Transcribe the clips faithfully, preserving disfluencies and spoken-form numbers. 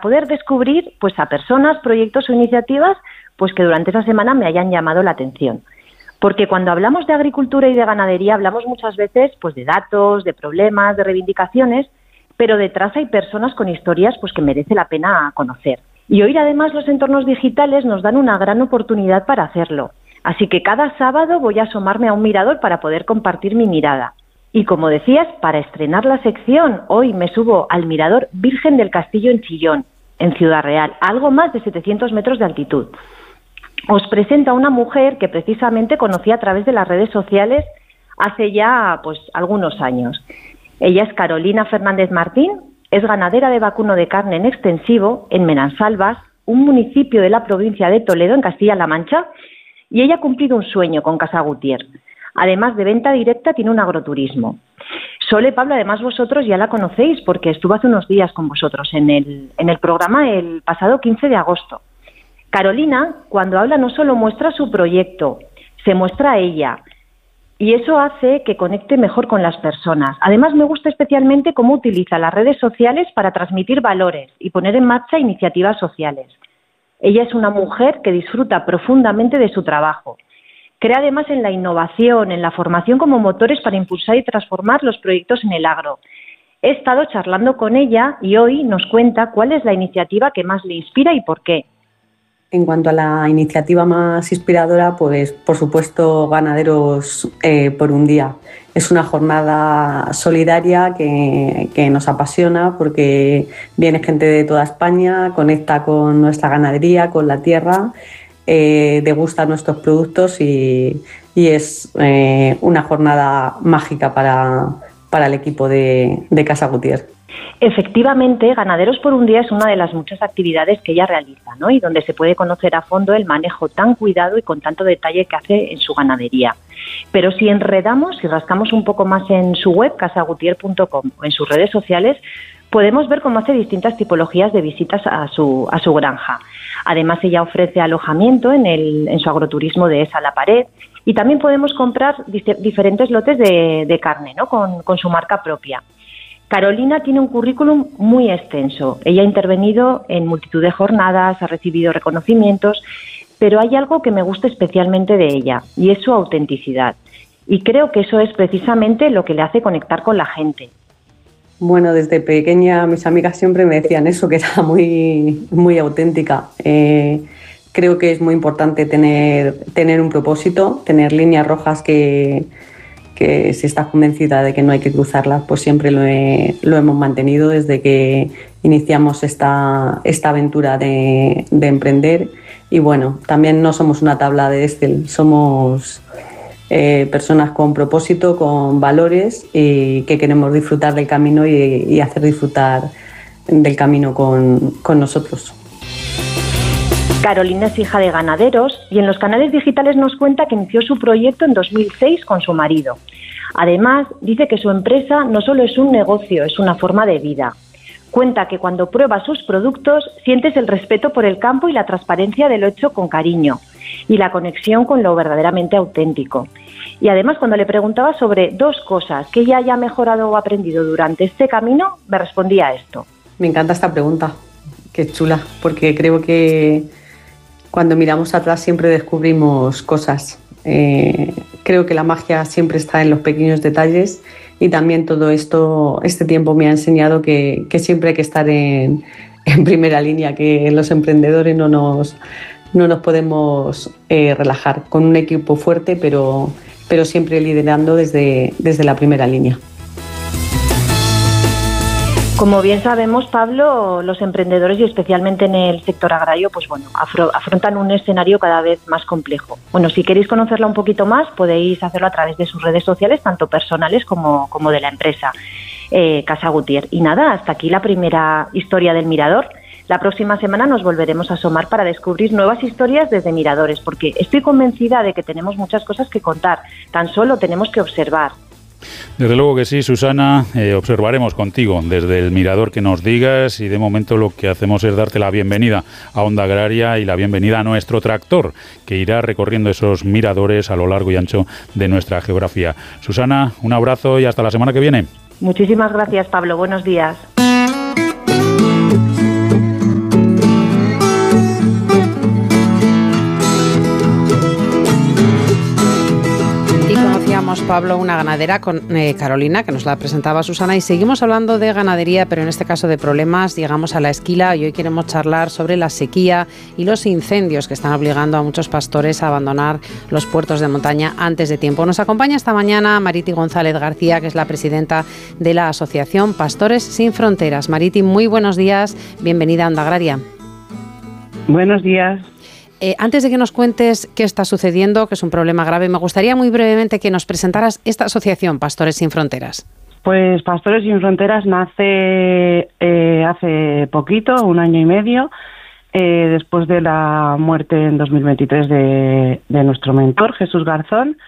poder descubrir pues a personas, proyectos o iniciativas pues que durante esa semana me hayan llamado la atención. Porque cuando hablamos de agricultura y de ganadería hablamos muchas veces pues de datos, de problemas, de reivindicaciones, pero detrás hay personas con historias pues que merece la pena conocer. Y hoy además los entornos digitales nos dan una gran oportunidad para hacerlo. Así que cada sábado voy a asomarme a un mirador para poder compartir mi mirada. Y como decías, para estrenar la sección, hoy me subo al mirador Virgen del Castillo en Chillón, en Ciudad Real, a algo más de setecientos metros de altitud. Os presento a una mujer que precisamente conocí a través de las redes sociales hace ya pues algunos años. Ella es Carolina Fernández Martín, es ganadera de vacuno de carne en extensivo en Menansalvas, un municipio de la provincia de Toledo, en Castilla-La Mancha, y ella ha cumplido un sueño con Casa Gutier. Además de venta directa, tiene un agroturismo. Sole, Pablo, además vosotros ya la conocéis porque estuvo hace unos días con vosotros en el, en el programa el pasado quince de agosto. Carolina, cuando habla, no solo muestra su proyecto, se muestra a ella. Y eso hace que conecte mejor con las personas. Además, me gusta especialmente cómo utiliza las redes sociales para transmitir valores y poner en marcha iniciativas sociales. Ella es una mujer que disfruta profundamente de su trabajo. Cree además en la innovación, en la formación como motores para impulsar y transformar los proyectos en el agro. He estado charlando con ella y hoy nos cuenta cuál es la iniciativa que más le inspira y por qué. En cuanto a la iniciativa más inspiradora, pues por supuesto Ganaderos eh, por un Día. Es una jornada solidaria que, que nos apasiona porque viene gente de toda España, conecta con nuestra ganadería, con la tierra, eh, degusta nuestros productos y, y es eh, una jornada mágica para, para el equipo de, de Casa Gutier. Efectivamente, Ganaderos por un Día es una de las muchas actividades que ella realiza, ¿no? Y donde se puede conocer a fondo el manejo tan cuidado y con tanto detalle que hace en su ganadería. Pero si enredamos, si rascamos un poco más en su web, casa gutier punto com, o en sus redes sociales, podemos ver cómo hace distintas tipologías de visitas a su, a su granja. Además, ella ofrece alojamiento en, el, en su agroturismo de Esa La Pared y también podemos comprar dif- diferentes lotes de, de carne, ¿no? Con, con su marca propia. Carolina tiene un currículum muy extenso. Ella ha intervenido en multitud de jornadas, ha recibido reconocimientos, pero hay algo que me gusta especialmente de ella y es su autenticidad. Y creo que eso es precisamente lo que le hace conectar con la gente. Bueno, desde pequeña mis amigas siempre me decían eso, que era muy, muy auténtica. Eh, creo que es muy importante tener, tener un propósito, tener líneas rojas que... que si estás convencida de que no hay que cruzarlas, pues siempre lo, he, lo hemos mantenido desde que iniciamos esta, esta aventura de, de emprender. Y bueno, también no somos una tabla de Excel, somos eh, personas con propósito, con valores y que queremos disfrutar del camino y, y hacer disfrutar del camino con, con nosotros. Carolina es hija de ganaderos y en los canales digitales nos cuenta que inició su proyecto en dos mil seis con su marido. Además, dice que su empresa no solo es un negocio, es una forma de vida. Cuenta que cuando pruebas sus productos sientes el respeto por el campo y la transparencia de lo hecho con cariño y la conexión con lo verdaderamente auténtico. Y además, cuando le preguntaba sobre dos cosas que ella haya mejorado o aprendido durante este camino, me respondía esto. Me encanta esta pregunta, que es chula, porque creo que cuando miramos atrás siempre descubrimos cosas. Eh, creo que la magia siempre está en los pequeños detalles y también todo esto, este tiempo me ha enseñado que, que siempre hay que estar en, en primera línea, que los emprendedores no nos, no nos podemos eh, relajar, con un equipo fuerte, pero, pero siempre liderando desde, desde la primera línea. Como bien sabemos, Pablo, los emprendedores y especialmente en el sector agrario, pues bueno, afro- afrontan un escenario cada vez más complejo. Bueno, si queréis conocerla un poquito más, podéis hacerlo a través de sus redes sociales, tanto personales como, como de la empresa eh, Casa Gutier. Y nada, hasta aquí la primera historia del Mirador. La próxima semana nos volveremos a asomar para descubrir nuevas historias desde miradores, porque estoy convencida de que tenemos muchas cosas que contar, tan solo tenemos que observar. Desde luego que sí, Susana, eh, observaremos contigo desde el mirador que nos digas y de momento lo que hacemos es darte la bienvenida a Onda Agraria y la bienvenida a nuestro tractor que irá recorriendo esos miradores a lo largo y ancho de nuestra geografía. Susana, un abrazo y hasta la semana que viene. Muchísimas gracias, Pablo. Buenos días. Pablo, una ganadera, con eh, Carolina, que nos la presentaba Susana, y seguimos hablando de ganadería, pero en este caso de problemas. Llegamos a la esquila y hoy queremos charlar sobre la sequía y los incendios que están obligando a muchos pastores a abandonar los puertos de montaña antes de tiempo. Nos acompaña esta mañana Mariti González García, que es la presidenta de la Asociación Pastores Sin Fronteras. Mariti, muy buenos días, bienvenida a Onda Agraria. Buenos días. Eh, antes de que nos cuentes qué está sucediendo, que es un problema grave, me gustaría muy brevemente que nos presentaras esta asociación, Pastores Sin Fronteras. Pues Pastores Sin Fronteras nace eh, hace poquito, un año y medio, eh, después de la muerte en dos mil veintitrés de, de nuestro mentor, Jesús Garzón,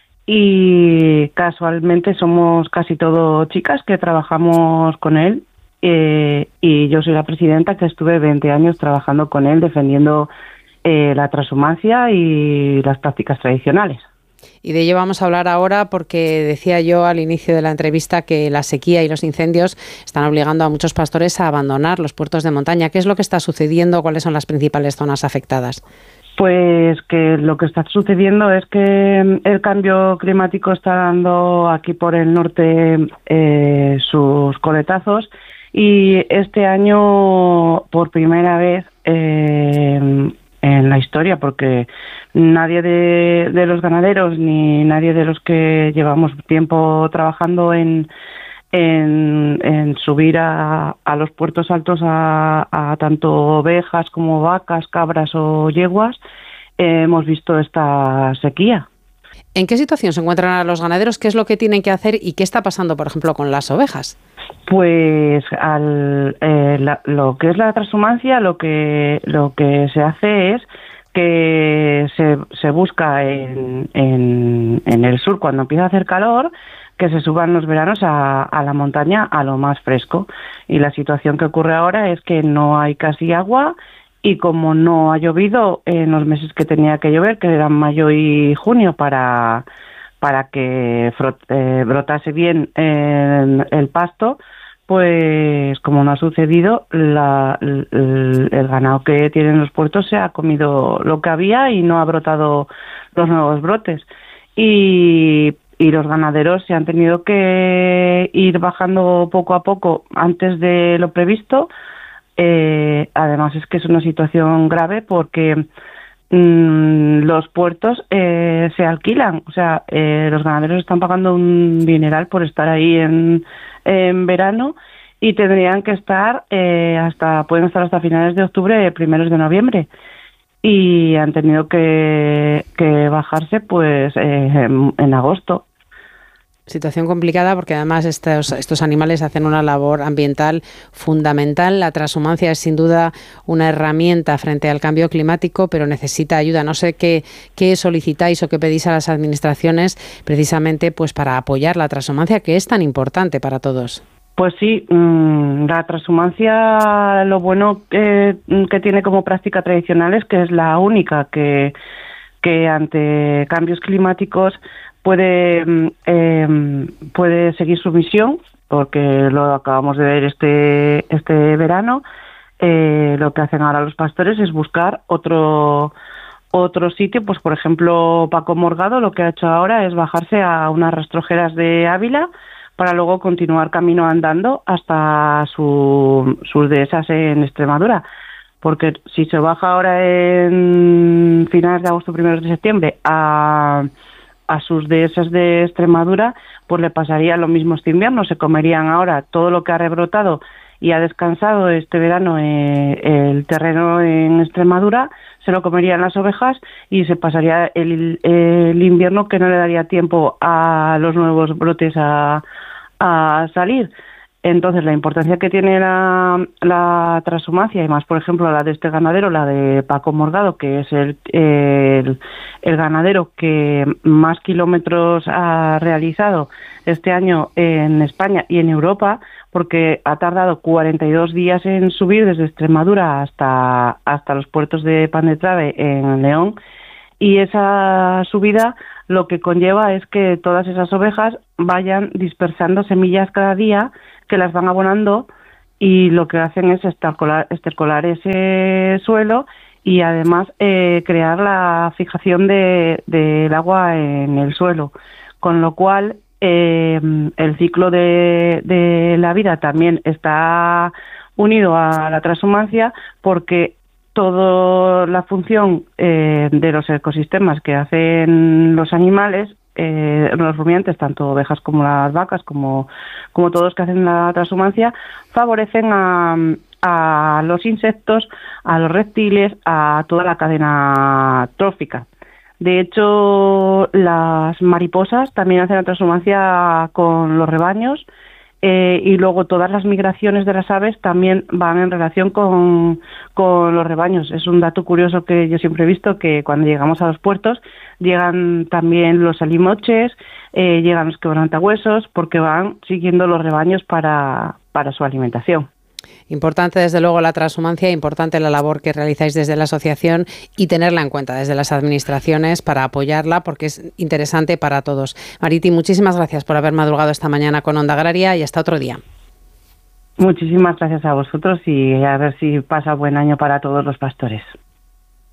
y casualmente somos casi todo chicas que trabajamos con él, eh, y yo soy la presidenta, que estuve veinte años trabajando con él defendiendo Eh, la transhumancia y las prácticas tradicionales. Y de ello vamos a hablar ahora porque decía yo al inicio de la entrevista que la sequía y los incendios están obligando a muchos pastores a abandonar los puertos de montaña. ¿Qué es lo que está sucediendo? ¿Cuáles son las principales zonas afectadas? Pues que lo que está sucediendo es que el cambio climático está dando aquí por el norte eh, sus coletazos, y este año por primera vez eh, en la historia, porque nadie de, de los ganaderos ni nadie de los que llevamos tiempo trabajando en, en, en subir a, a los puertos altos a, a tanto ovejas como vacas, cabras o yeguas, eh, hemos visto esta sequía. ¿En qué situación se encuentran los ganaderos? ¿Qué es lo que tienen que hacer y qué está pasando, por ejemplo, con las ovejas? Pues al, eh, la, lo que es la transhumancia, lo que lo que se hace es que se, se busca en, en, en el sur, cuando empieza a hacer calor, que se suban los veranos a, a la montaña a lo más fresco. Y la situación que ocurre ahora es que no hay casi agua, y como no ha llovido en los meses que tenía que llover, que eran mayo y junio, para para que frot, eh, brotase bien el, el pasto, pues como no ha sucedido, la, el, el ganado que tienen los puertos se ha comido lo que había y no ha brotado los nuevos brotes. Y, y los ganaderos se han tenido que ir bajando poco a poco antes de lo previsto. Eh, además es que es una situación grave porque los puertos eh, se alquilan, o sea, eh, los ganaderos están pagando un dineral por estar ahí en, en verano, y tendrían que estar eh, hasta, pueden estar hasta finales de octubre, primeros de noviembre, y han tenido que, que bajarse pues eh, en, en agosto. Situación complicada porque además estos, estos animales hacen una labor ambiental fundamental. La transhumancia es sin duda una herramienta frente al cambio climático, pero necesita ayuda. No sé qué, qué solicitáis o qué pedís a las administraciones precisamente pues para apoyar la transhumancia, que es tan importante para todos. Pues sí, la transhumancia, lo bueno que, que tiene como práctica tradicional es que es la única que, que ante cambios climáticos puede eh, puede seguir su misión, porque lo acabamos de ver este este verano. Eh, lo que hacen ahora los pastores es buscar otro otro sitio, pues por ejemplo Paco Morgado lo que ha hecho ahora es bajarse a unas rastrojeras de Ávila para luego continuar camino andando hasta su, sus dehesas en Extremadura, porque si se baja ahora en finales de agosto, primeros de septiembre a a sus dehesas de Extremadura, pues le pasaría lo mismo este invierno. Se comerían ahora todo lo que ha rebrotado y ha descansado este verano eh, el terreno en Extremadura, se lo comerían las ovejas y se pasaría el, el invierno, que no le daría tiempo a los nuevos brotes a, a salir. Entonces, la importancia que tiene la, la transhumancia, y más, por ejemplo, la de este ganadero, la de Paco Morgado, que es el, el, el ganadero que más kilómetros ha realizado este año en España y en Europa, porque ha tardado cuarenta y dos días en subir desde Extremadura hasta, hasta los puertos de Pan de Trave en León, y esa subida lo que conlleva es que todas esas ovejas vayan dispersando semillas cada día, que las van abonando, y lo que hacen es estercolar, estercolar ese suelo y además eh, crear la fijación de, del agua en el suelo, con lo cual eh, el ciclo de, de la vida también está unido a la transhumancia, porque toda la función eh, de los ecosistemas que hacen los animales, eh, los rumiantes, tanto ovejas como las vacas, como, como todos que hacen la transhumancia, favorecen a, a los insectos, a los reptiles, a toda la cadena trófica. De hecho, las mariposas también hacen la transhumancia con los rebaños, eh, y luego todas las migraciones de las aves también van en relación con, con los rebaños. Es un dato curioso que yo siempre he visto, que cuando llegamos a los puertos llegan también los alimoches, eh, llegan los quebrantahuesos, porque van siguiendo los rebaños para, para su alimentación. Importante, desde luego, la transhumancia, importante la labor que realizáis desde la asociación y tenerla en cuenta desde las administraciones para apoyarla, porque es interesante para todos. Mariti, muchísimas gracias por haber madrugado esta mañana con Onda Agraria y hasta otro día. Muchísimas gracias a vosotros y a ver si pasa buen año para todos los pastores.